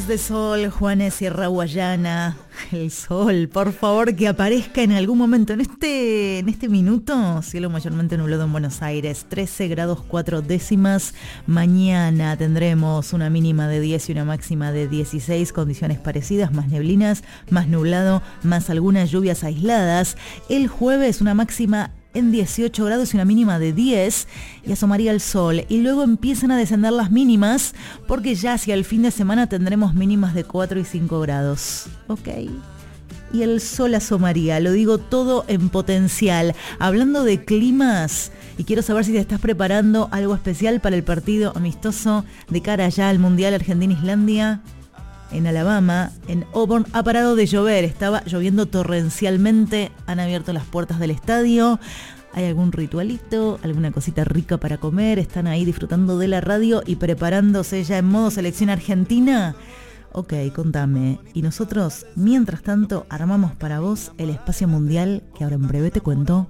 De sol, Juanes, Sierra Guayana, el sol, por favor que aparezca en algún momento en este minuto. Cielo mayormente nublado en Buenos Aires, 13 grados 4 décimas. Mañana tendremos una mínima de 10 y una máxima de 16, condiciones parecidas, más neblinas, más nublado, más algunas lluvias aisladas. El jueves una máxima en 18 grados y una mínima de 10 y asomaría el sol, y luego empiezan a descender las mínimas porque ya hacia el fin de semana tendremos mínimas de 4 y 5 grados, ¿ok? Y el sol asomaría, lo digo todo en potencial. Hablando de climas, y quiero saber si te estás preparando algo especial para el partido amistoso de cara ya al Mundial Argentina-Islandia. En Alabama, en Auburn, ha parado de llover, estaba lloviendo torrencialmente, han abierto las puertas del estadio. ¿Hay algún ritualito, alguna cosita rica para comer? ¿Están ahí disfrutando de la radio y preparándose ya en modo selección argentina? Ok, contame. Y nosotros, mientras tanto, armamos para vos el espacio mundial que ahora en breve te cuento.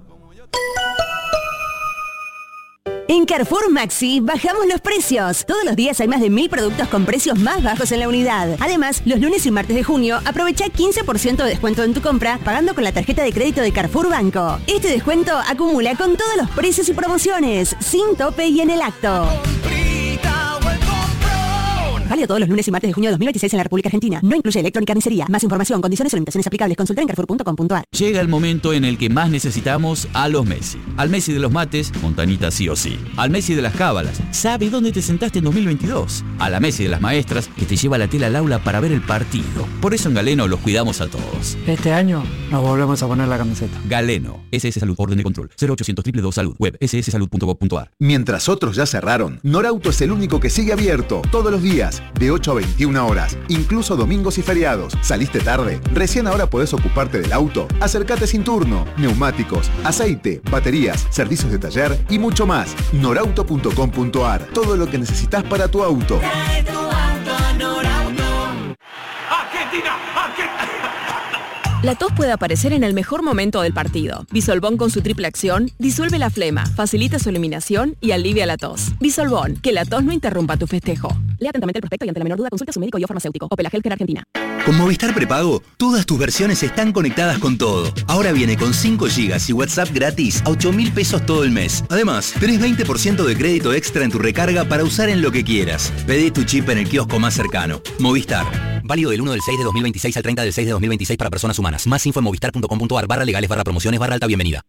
En Carrefour Maxi bajamos los precios. Todos los días hay más de 1000 productos con precios más bajos en la unidad. Además, los lunes y martes de junio aprovecha 15% de descuento en tu compra pagando con la tarjeta de crédito de Carrefour Banco. Este descuento acumula con todos los precios y promociones, sin tope y en el acto. Válido todos los lunes y martes de junio de 2026 en la República Argentina. No incluye electrónica ni carnicería. Más información, condiciones o limitaciones aplicables. Consulta en carrefour.com.ar. Llega el momento en el que más necesitamos a los Messi. Al Messi de los mates, Montanita sí o sí. Al Messi de las cábalas, sabe dónde te sentaste en 2022. A la Messi de las maestras, que te lleva la tela al aula para ver el partido. Por eso en Galeno los cuidamos a todos. Este año nos volvemos a poner la camiseta. Galeno, SS Salud, orden de control, 0800 222 Salud, web sssalud.gov.ar. Mientras otros ya cerraron, Norauto es el único que sigue abierto todos los días, de 8 a 21 horas, incluso domingos y feriados. ¿Saliste tarde? Recién ahora podés ocuparte del auto. Acércate sin turno. Neumáticos, aceite, baterías, servicios de taller y mucho más. Norauto.com.ar. Todo lo que necesitas para tu auto. Trae tu auto a Norauto. ¡Argentina! La tos puede aparecer en el mejor momento del partido. Bisolbón con su triple acción disuelve la flema, facilita su eliminación y alivia la tos. Bisolbón, que la tos no interrumpa tu festejo. Lea atentamente el prospecto y ante la menor duda consulta a su médico y o farmacéutico. Opel Healthcare Argentina. Con Movistar Prepago, todas tus versiones están conectadas con todo. Ahora viene con 5 GB y WhatsApp gratis a 8.000 pesos todo el mes. Además, tenés 20% de crédito extra en tu recarga para usar en lo que quieras. Pedí tu chip en el kiosco más cercano. Movistar. Válido del 1 del 6 de 2026 al 30 del 6 de 2026 para personas humanas. Más info en movistar.com.ar/legales/promociones/alta bienvenida.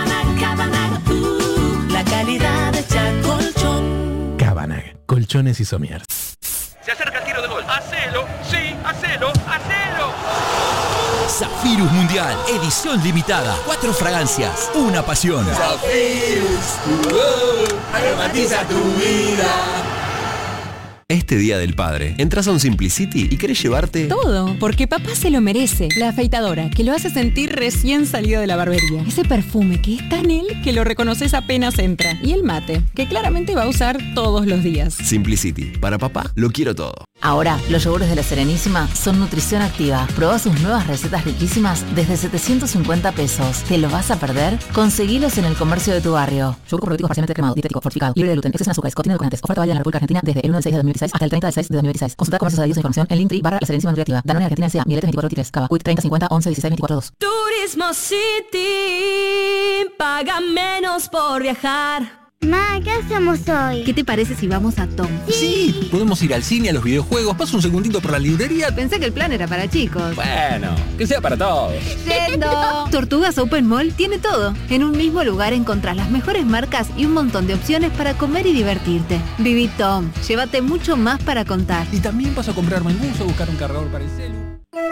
La calidad de Chacolchón. Cabanag, colchones y somier. Se acerca el tiro de gol. ¡Hacelo! ¡Sí! ¡Hacelo! ¡Hacelo! Zafirus Mundial, edición limitada. 4 fragancias, una pasión. Zafirus, tu voz aromatiza tu vida. Este Día del Padre, entras a un Simplicity y querés llevarte todo, porque papá se lo merece. La afeitadora, que lo hace sentir recién salido de la barbería. Ese perfume que es tan él que lo reconoces apenas entra. Y el mate, que claramente va a usar todos los días. Simplicity. Para papá, lo quiero todo. Ahora, los yogures de La Serenísima son nutrición activa. Probá sus nuevas recetas riquísimas desde 750 pesos. ¿Te lo vas a perder? Conseguilos en el comercio de tu barrio. Yogur probiótico parcialmente cremado, dietético, fortificado, libre de gluten, exceso en azúcares, contiene edulcorantes. Oferta válida en la República Argentina desde el 1 del 6 de 2016 hasta el 30 del 6 de 2016. Consulta comercios adheridos e información en Linktree/La Serenísima Nutriactiva. Danone Argentina S.A. Miletes 2423. Cava. Quick 30 50 11 16 24 2. Turismo City. Paga menos por viajar. Ma, ¿qué hacemos hoy? ¿Qué te parece si vamos a Tom? Sí, podemos ir al cine, a los videojuegos, paso un segundito por la librería. Pensé que el plan era para chicos. Bueno, que sea para todos. ¡Yendo! Tortugas Open Mall tiene todo. En un mismo lugar encontrás las mejores marcas y un montón de opciones para comer y divertirte. Viví Tom, llévate mucho más para contar. Y también vas a comprarme el bus o buscar un cargador para el celu.